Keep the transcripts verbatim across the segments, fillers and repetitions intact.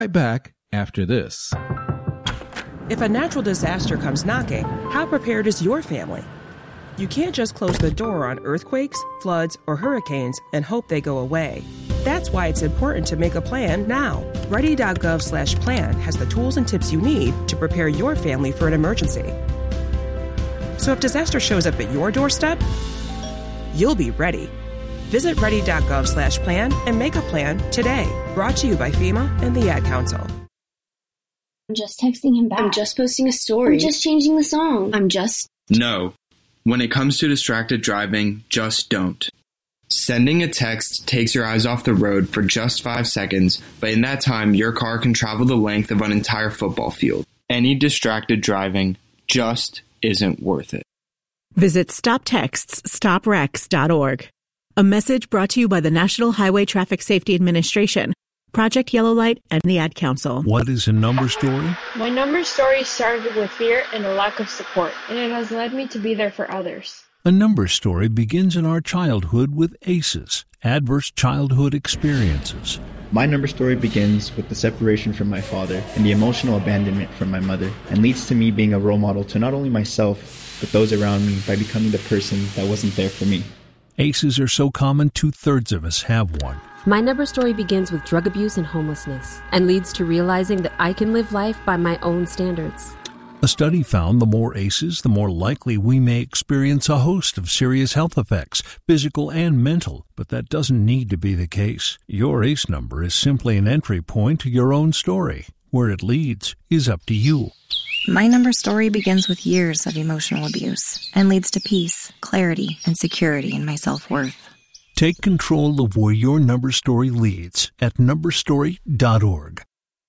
Right back after this. If a natural disaster comes knocking, how prepared is your family? You can't just close the door on earthquakes, floods, or hurricanes and hope they go away. That's why it's important to make a plan now. Ready.gov slash plan has the tools and tips you need to prepare your family for an emergency. So if disaster shows up at your doorstep, you'll be ready. Visit ready.gov slash plan and make a plan today. Brought to you by FEMA and the Ad Council. I'm just texting him back. I'm just posting a story. I'm just changing the song. I'm just... No. When it comes to distracted driving, just don't. Sending a text takes your eyes off the road for just five seconds, but in that time, your car can travel the length of an entire football field. Any distracted driving just isn't worth it. Visit stop texts stop wrecks dot org. A message brought to you by the National Highway Traffic Safety Administration, Project Yellow Light, and the Ad Council. What is a number story? My number story started with fear and a lack of support, and it has led me to be there for others. A number story begins in our childhood with A C Es, adverse childhood experiences. My number story begins with the separation from my father and the emotional abandonment from my mother, and leads to me being a role model to not only myself, but those around me by becoming the person that wasn't there for me. A C Es are so common, two-thirds of us have one. My number story begins with drug abuse and homelessness, and leads to realizing that I can live life by my own standards. A study found the more A C Es, the more likely we may experience a host of serious health effects, physical and mental, but that doesn't need to be the case. Your A C E number is simply an entry point to your own story. Where it leads is up to you. My number story begins with years of emotional abuse and leads to peace, clarity, and security in my self-worth. Take control of where your number story leads at number story dot org.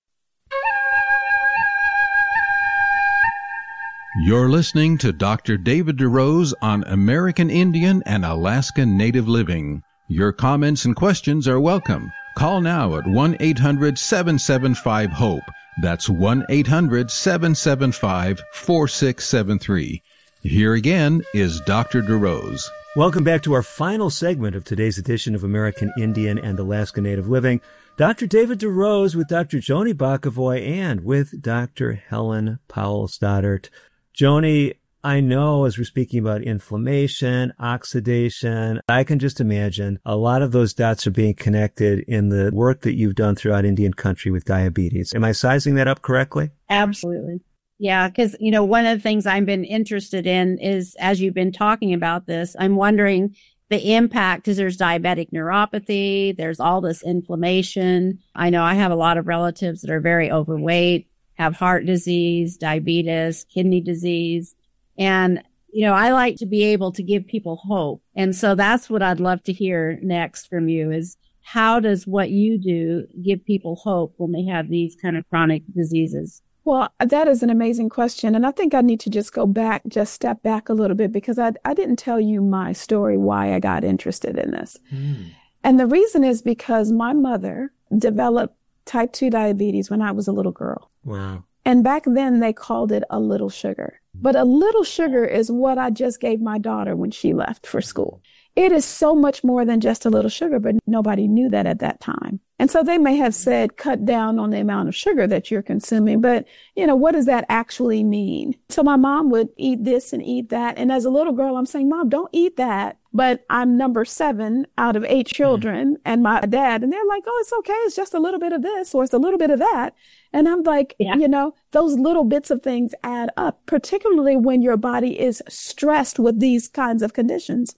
You're listening to Doctor David DeRose on American Indian and Alaska Native Living. Your comments and questions are welcome. Call now at one eight hundred seven seven five HOPE. That's one eight hundred seven seven five four six seven three. Here again is Doctor DeRose. Welcome back to our final segment of today's edition of American Indian and Alaska Native Living. Doctor David DeRose with Doctor Joni Bakavoy and with Doctor Helen Powell Stoddart. Joni, I know as we're speaking about inflammation, oxidation, I can just imagine a lot of those dots are being connected in the work that you've done throughout Indian country with diabetes. Am I sizing that up correctly? Absolutely. Yeah, because, you know, one of the things I've been interested in is, as you've been talking about this, I'm wondering the impact, because there's diabetic neuropathy, there's all this inflammation. I know I have a lot of relatives that are very overweight, have heart disease, diabetes, kidney disease. And, you know, I like to be able to give people hope. And so that's what I'd love to hear next from you is how does what you do give people hope when they have these kind of chronic diseases? Well, that is an amazing question. And I think I need to just go back, just step back a little bit, because I, I didn't tell you my story, why I got interested in this. Mm. And the reason is because my mother developed type two diabetes when I was a little girl. Wow. And back then they called it a little sugar. But a little sugar is what I just gave my daughter when she left for school. It is so much more than just a little sugar, but nobody knew that at that time. And so they may have said, cut down on the amount of sugar that you're consuming. But, you know, what does that actually mean? So my mom would eat this and eat that. And as a little girl, I'm saying, Mom, don't eat that. But I'm number seven out of eight children, and my dad, and they're like, oh, it's okay. It's just a little bit of this or it's a little bit of that. And I'm like, yeah. you know, those little bits of things add up, particularly when your body is stressed with these kinds of conditions.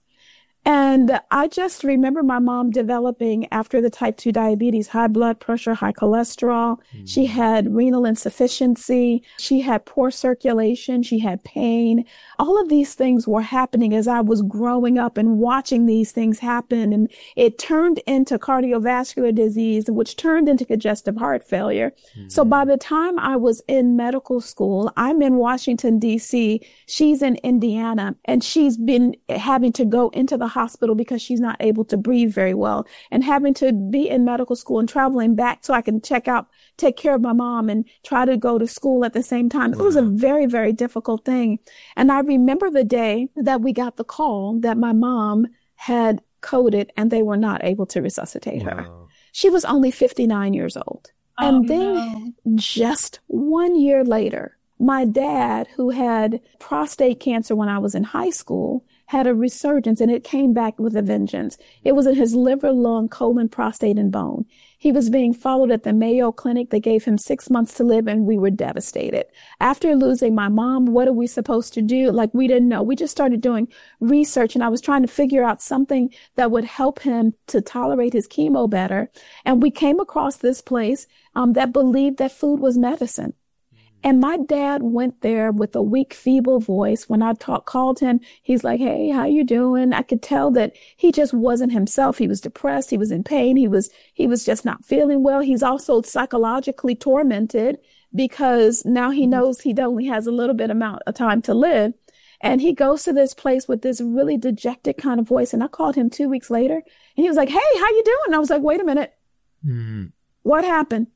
And I just remember my mom developing, after the type two diabetes, high blood pressure, high cholesterol. Mm. She had renal insufficiency. She had poor circulation. She had pain. All of these things were happening as I was growing up and watching these things happen. And it turned into cardiovascular disease, which turned into congestive heart failure. Mm. So by the time I was in medical school, I'm in Washington, D C. She's in Indiana, and she's been having to go into the hospital because she's not able to breathe very well, and having to be in medical school and traveling back so I can check out, take care of my mom and try to go to school at the same time. Wow. It was a very, very difficult thing. And I remember the day that we got the call that my mom had coded and they were not able to resuscitate wow. her. She was only fifty-nine years old. And Oh, then no. just one year later, my dad, who had prostate cancer when I was in high school, had a resurgence, and it came back with a vengeance. It was in his liver, lung, colon, prostate, and bone. He was being followed at the Mayo Clinic. They gave him six months to live, and we were devastated. After losing my mom, what are we supposed to do? Like, we didn't know. We just started doing research, and I was trying to figure out something that would help him to tolerate his chemo better. And we came across this place um, that believed that food was medicine. And my dad went there with a weak, feeble voice. When I talk, called him, he's like, "Hey, how you doing?" I could tell that he just wasn't himself. He was depressed. He was in pain. He was, he was just not feeling well. He's also psychologically tormented because now he knows he only has a little bit amount of time to live. And he goes to this place with this really dejected kind of voice. And I called him two weeks later and he was like, "Hey, how you doing?" And I was like, "Wait a minute. Mm. What happened?"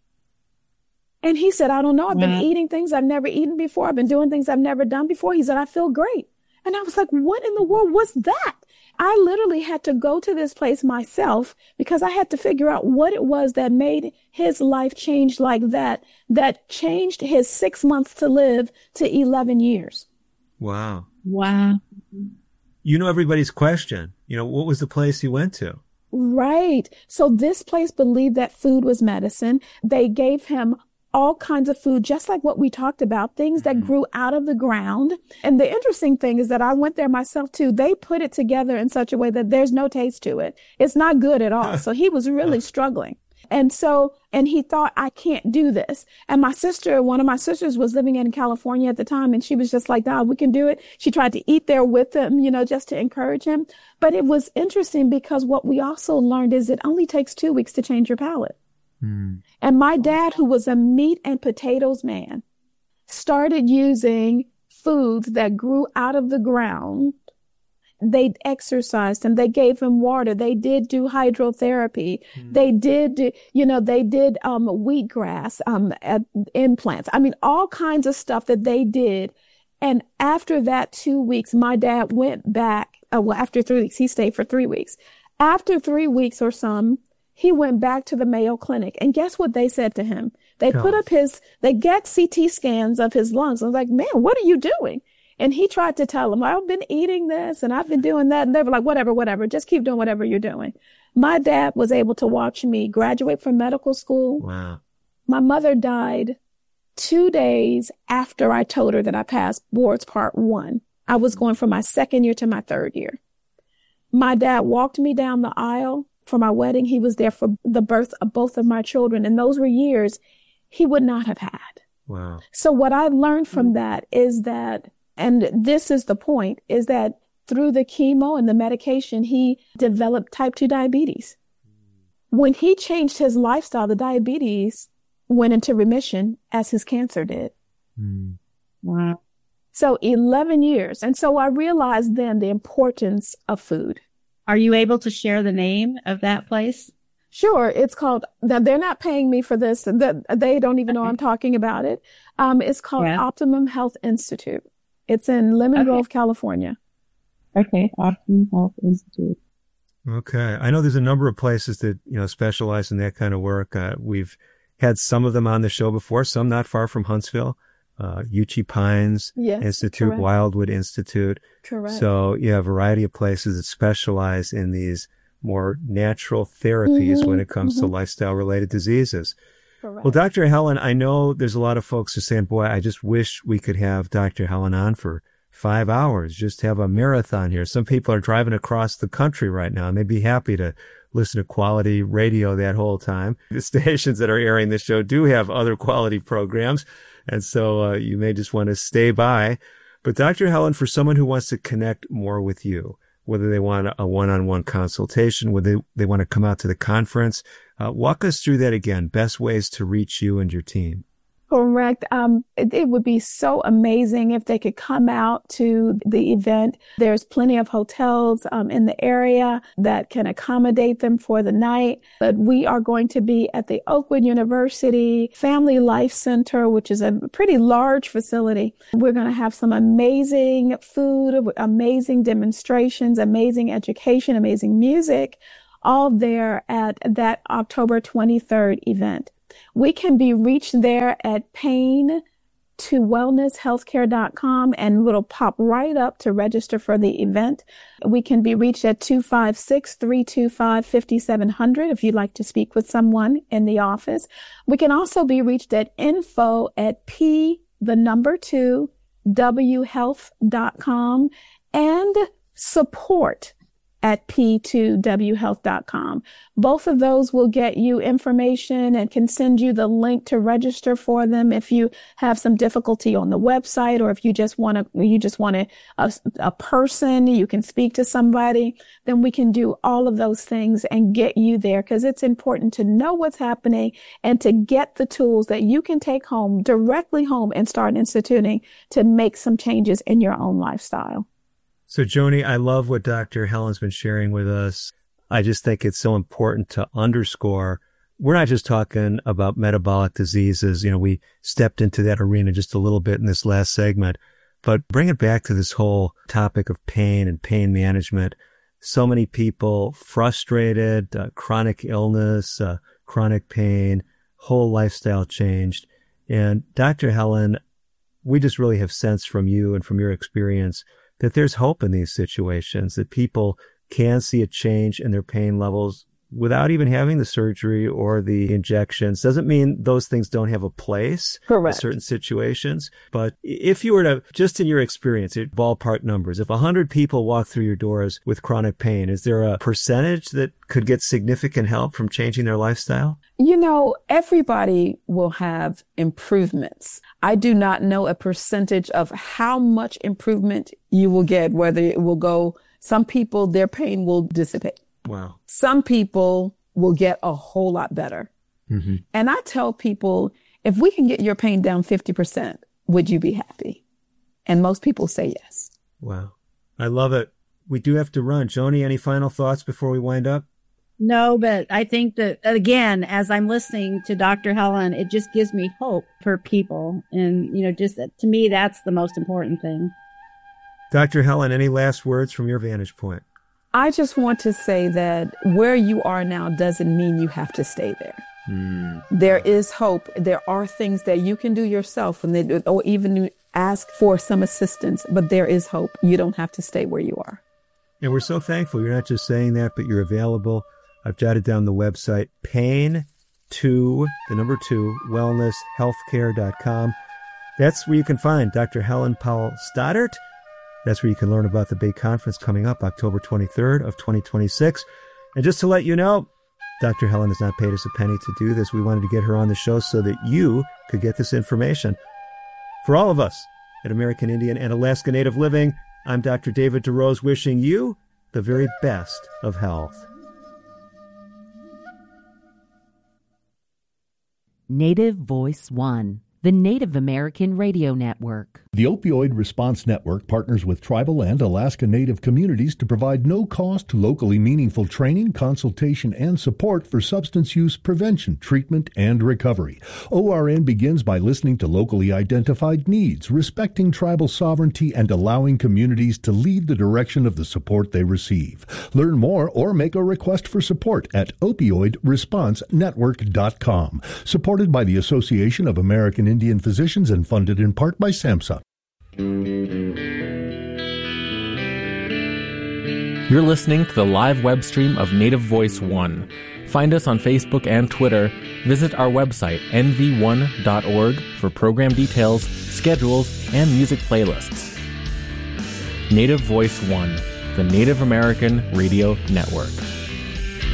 And he said, "I don't know. I've been Wow. eating things I've never eaten before. I've been doing things I've never done before." He said, "I feel great." And I was like, "What in the world was that?" I literally had to go to this place myself because I had to figure out what it was that made his life change like that, that changed his six months to live to eleven years. Wow. Wow. You know everybody's question. You know, what was the place you went to? Right. So this place believed that food was medicine. They gave him all kinds of food, just like what we talked about, things that grew out of the ground. And the interesting thing is that I went there myself too. They put it together in such a way that there's no taste to it. It's not good at all. So he was really struggling. And so, and he thought, "I can't do this." And my sister, one of my sisters was living in California at the time, and she was just like, "Dad, we can do it." She tried to eat there with him, you know, just to encourage him. But it was interesting because what we also learned is it only takes two weeks to change your palate. Mm. And my dad, who was a meat and potatoes man, started using foods that grew out of the ground. They exercised him. They gave him water. They did do hydrotherapy. Mm. They did, do, you know, they did um, wheatgrass um, at implants. I mean, all kinds of stuff that they did. And after that two weeks, my dad went back. Uh, well, after three weeks, he stayed for three weeks. After three weeks or some, he went back to the Mayo Clinic. And guess what they said to him? They No. put up his, they get C T scans of his lungs. I was like, "Man, what are you doing?" And he tried to tell them, "I've been eating this and I've been doing that." And they were like, "Whatever, whatever. Just keep doing whatever you're doing." My dad was able to watch me graduate from medical school. Wow. My mother died two days after I told her that I passed boards part one. I was going from my second year to my third year. My dad walked me down the aisle for my wedding. He was there for the birth of both of my children. And those were years he would not have had. Wow. So what I learned from that is that, and this is the point, is that through the chemo and the medication, he developed type two diabetes. When he changed his lifestyle, the diabetes went into remission as his cancer did. Mm. Wow. So eleven years. And so I realized then the importance of food. Are you able to share the name of that place? Sure. It's called, they're not paying me for this. They don't even know I'm talking about it. Um, it's called Yeah. Optimum Health Institute. It's in Lemon Okay. Grove, California. Okay. Optimum Health Institute. Okay. I know there's a number of places that, you know, specialize in that kind of work. Uh, we've had some of them on the show before, some not far from Huntsville. Uh, Uchee Pines Yes, Institute, correct. Wildwood Institute. Correct. So you have a variety of places that specialize in these more natural therapies Mhm, when it comes to mhm. lifestyle related diseases. Correct. Well, Doctor Helen, I know there's a lot of folks who are saying, boy, I just wish we could have Doctor Helen on for five hours, just have a marathon here. Some people are driving across the country right now and they'd be happy to listen to quality radio that whole time. The stations that are airing this show do have other quality programs. And so uh, you may just want to stay by. But Doctor Helen, for someone who wants to connect more with you, whether they want a one-on-one consultation, whether they, they want to come out to the conference, uh, walk us through that again, best ways to reach you and your team. Correct. Um, it, it would be so amazing if they could come out to the event. There's plenty of hotels um, in the area that can accommodate them for the night. But we are going to be at the Oakwood University Family Life Center, which is a pretty large facility. We're going to have some amazing food, amazing demonstrations, amazing education, amazing music, all there at that October twenty-third event. We can be reached there at pain to wellness healthcare dot com, and it'll pop right up to register for the event. We can be reached at two five six, three two five, five seven zero zero if you'd like to speak with someone in the office. We can also be reached at info at p, the number two, w health dot com, and support at p two w health dot com. Both of those will get you information and can send you the link to register for them if you have some difficulty on the website, or if you just want to, you just want a, a, a person, you can speak to somebody, then we can do all of those things and get you there, because it's important to know what's happening and to get the tools that you can take home, directly home, and start instituting to make some changes in your own lifestyle. So, Joni, I love what Doctor Helen's been sharing with us. I just think it's so important to underscore we're not just talking about metabolic diseases. You know, we stepped into that arena just a little bit in this last segment, but bring it back to this whole topic of pain and pain management. So many people frustrated, uh, chronic illness, uh, chronic pain, whole lifestyle changed. And Doctor Helen, we just really have sensed from you and from your experience that there's hope in these situations, that people can see a change in their pain levels without even having the surgery or the injections. Doesn't mean those things don't have a place Correct. in certain situations. But if you were to, just in your experience, ballpark numbers, if one hundred people walk through your doors with chronic pain, is there a percentage that could get significant help from changing their lifestyle? You know, everybody will have improvements. I do not know a percentage of how much improvement you will get, whether it will go, some people, their pain will dissipate. Wow. Some people will get a whole lot better. Mm-hmm. And I tell people, if we can get your pain down fifty percent, would you be happy? And most people say yes. Wow. I love it. We do have to run. Joni, any final thoughts before we wind up? No, but I think that, again, as I'm listening to Doctor Helen, it just gives me hope for people. And, you know, just to me, that's the most important thing. Doctor Helen, any last words from your vantage point? I just want to say that where you are now doesn't mean you have to stay there. Mm. There is hope. There are things that you can do yourself, and they, or even ask for some assistance, but there is hope. You don't have to stay where you are. And we're so thankful you're not just saying that, but you're available. I've jotted down the website, pain to, the number two, wellness healthcare dot com. That's where you can find Doctor Helen Powell Stoddart. That's where you can learn about the big conference coming up October twenty-third of twenty twenty-six. And just to let you know, Doctor Helen has not paid us a penny to do this. We wanted to get her on the show so that you could get this information. For all of us at American Indian and Alaska Native Living, I'm Doctor David DeRose, wishing you the very best of health. Native Voice One, the Native American Radio Network. The Opioid Response Network partners with tribal and Alaska Native communities to provide no-cost, locally meaningful training, consultation, and support for substance use prevention, treatment, and recovery. O R N begins by listening to locally identified needs, respecting tribal sovereignty, and allowing communities to lead the direction of the support they receive. Learn more or make a request for support at opioid response network dot com. Supported by the Association of American Indian Physicians and funded in part by SAMHSA. You're listening to the live web stream of Native Voice One. Find us on Facebook and Twitter. Visit our website, N V one dot org, for program details, schedules, and music playlists. Native Voice One, the Native American Radio Network.